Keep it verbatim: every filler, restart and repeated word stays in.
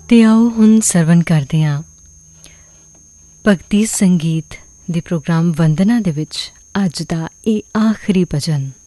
ਤੇ ਆਓ ਹੁਣ ਸਰਵਣ ਕਰਦੇ ਹਾਂ ਭਗਤੀ ਸੰਗੀਤ ਦੇ ਪ੍ਰੋਗਰਾਮ ਵੰਦਨਾ ਦੇ ਵਿੱਚ ਅੱਜ ਦਾ ਇਹ ਆਖਰੀ ਭਜਨ।